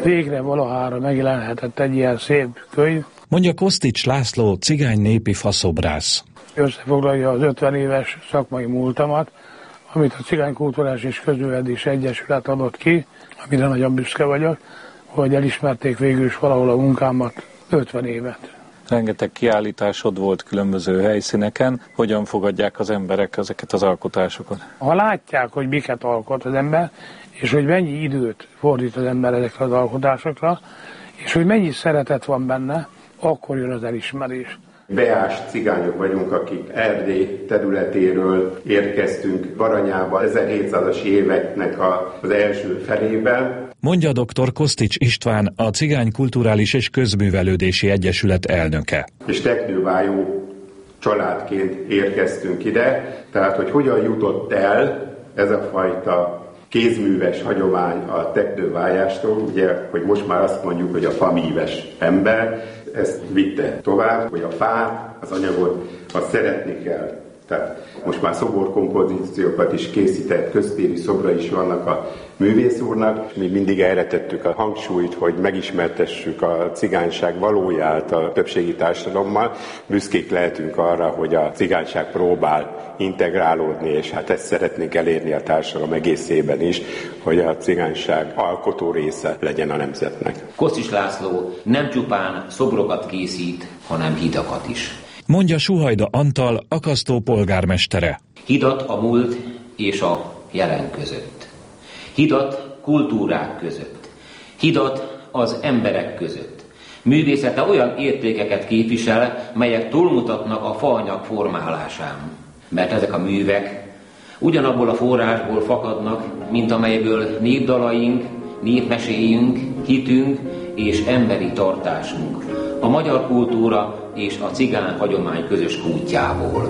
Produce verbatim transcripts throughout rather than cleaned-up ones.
Végre valahára megjelenhetett egy ilyen szép könyv. Mondja Kosztics László, cigány népi faszobrász. Összefoglalja az ötven éves szakmai múltamat, amit a Cigány Kulturális és Közművelődési Egyesület adott ki, amire nagyon büszke vagyok, hogy elismerték végül is valahol a munkámat ötven évet. Rengeteg kiállításod volt különböző helyszíneken. Hogyan fogadják az emberek ezeket az alkotásokat? Ha látják, hogy miket alkot az ember, és hogy mennyi időt fordít az ember ezekre az alkotásokra, és hogy mennyi szeretet van benne, akkor jön az elismerés. Beás cigányok vagyunk, akik Erdély területéről érkeztünk Baranyába ezerhétszázas éveknek az első felében. Mondja dr. Kosztics István, a Cigány Kulturális és Közművelődési Egyesület elnöke. És teknővájó családként érkeztünk ide, tehát hogy hogyan jutott el ez a fajta kézműves hagyomány a teknővájástól, ugye, hogy most már azt mondjuk, hogy a famíves ember, ezt vitte tovább, hogy a fát, az anyagot, azt szeretni kell. Tehát most már szoborkompozíciókat is készített, köztéri szobra is vannak a művész úrnak. Mi mindig erre tettük a hangsúlyt, hogy megismertessük a cigányság valóját a többségi társadalommal. Büszkék lehetünk arra, hogy a cigányság próbál integrálódni, és hát ezt szeretnénk elérni a társadalom egészében is, hogy a cigányság alkotó része legyen a nemzetnek. Kosztics László nem csupán szobrokat készít, hanem hidakat is. Mondja Suhajda Antal, Akasztó polgármestere. Hidat a múlt és a jelen között. Hidat kultúrák között. Hidat az emberek között. Művészete olyan értékeket képvisel, melyek túlmutatnak a faanyag formálásán. Mert ezek a művek ugyanabból a forrásból fakadnak, mint amelyből népdalaink, népmeséink, hitünk és emberi tartásunk. A magyar kultúra és a cigány hagyomány közös kútjából.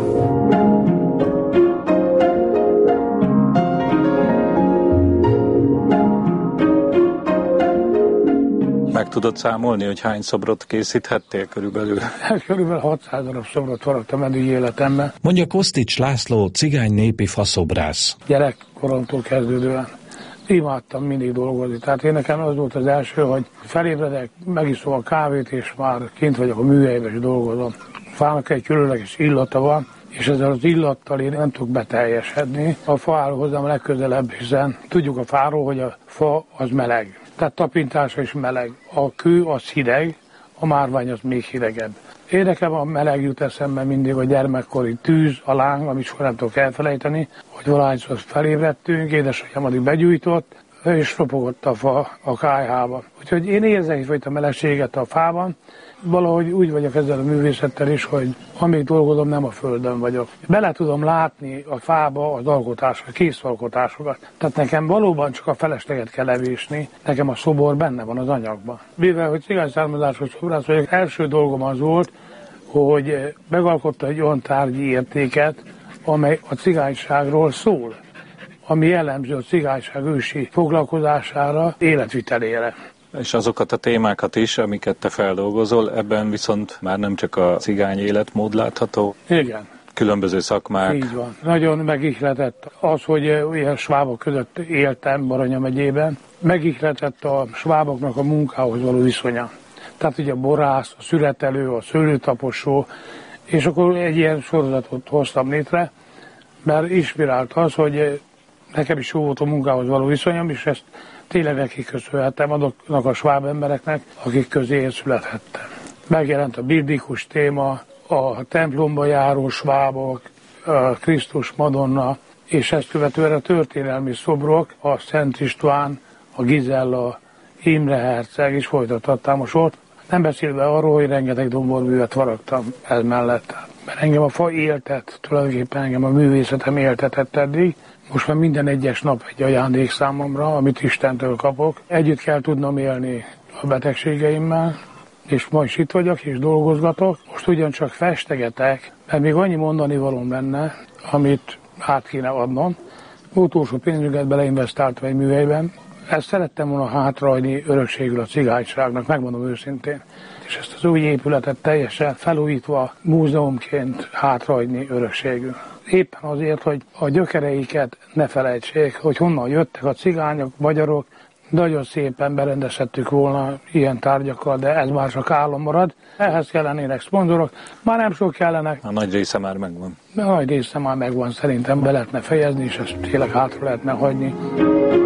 Meg tudod számolni, hogy hány szobrot készíthettél körülbelül? Körülbelül hatszáz darab szobrot faragtam eddig életemben. Mondja Kosztics László, cigány népi faszobrász. Gyerekkoromtól kezdődően imádtam mindig dolgozni. Tehát én nekem az volt az első, hogy felébredek, megiszom a kávét, és már kint vagyok a műhelyben, és dolgozom. Fának egy különleges illata van, és ezzel az illattal én nem tudok beteljesedni. A fa áll hozzám legközelebb, hiszen tudjuk a fáról, hogy a fa az meleg. Tehát tapintása is meleg. A kő az hideg, a márvány az még hidegebb. Én nekem a meleg jut eszembe mindig a gyermekkori tűz, a láng, amit soha nem tudok elfelejteni, hogy valahányszor felébredtünk, édesanyám addig begyújtott, és ropogott a fa a kályhába. Úgyhogy én érzek egyfajta melegséget a fában, valahogy úgy vagyok ezzel a művészettel is, hogy amíg dolgozom, nem a földön vagyok. Bele tudom látni a fába az alkotásokat, készalkotásokat. Tehát nekem valóban csak a felesleget kell levésni, nekem a szobor benne van az anyagban. Mivel, hogy cigány származású szobrász vagyok, első dolgom az volt, hogy megalkotta egy olyan tárgyi értéket, amely a cigányságról szól, ami jellemző a cigányság ősi foglalkozására, életvitelére. És azokat a témákat is, amiket te feldolgozol, ebben viszont már nem csak a cigány életmód látható. Igen. Különböző szakmák. Így van. Nagyon megihletett az, hogy ilyen svábok között éltem Baranya megyében. Megihletett a sváboknak a munkához való viszonya. Tehát ugye a borász, a szüretelő, a szőlőtaposó, és akkor egy ilyen sorozatot hoztam létre, mert inspirált az, hogy nekem is jó volt a munkához való viszonyom, és ezt tényleg neki köszönhetem azoknak a sváb embereknek, akik közé én születhettem. Megjelent a biblikus téma, a templomba járó svábok, a Krisztus Madonna, és ezt követően a történelmi szobrok, a Szent István, a Gizella, Imre herceg is folytathattam a sort. Nem beszélve arról, hogy rengeteg domborművet faragtam ez mellett. Mert engem a fa éltet, tulajdonképpen engem a művészetem éltetett eddig. Most már minden egyes nap egy ajándék számomra, amit Istentől kapok. Együtt kell tudnom élni a betegségeimmel, és ma is itt vagyok, és dolgozgatok. Most ugyancsak festegetek, mert még annyi mondani valóm lenne, amit át kéne adnom. Utolsó pénzünket beleinvestáltam egy műhelyben. Ezt szerettem volna hátraadni örökségül a cigányságnak, megmondom őszintén. És ezt az új épületet teljesen felújítva múzeumként hátraadni örökségül. Éppen azért, hogy a gyökereiket ne felejtsék, hogy honnan jöttek a cigányok, magyarok, Nagyon szépen berendezhettük volna ilyen tárgyakkal, de ez már csak álom marad. Ehhez kellenének szponzorok, már nem sok kellenek. A nagy része már megvan. A nagy része már megvan, szerintem be lehetne fejezni, és ezt tényleg hátra lehetne hagyni.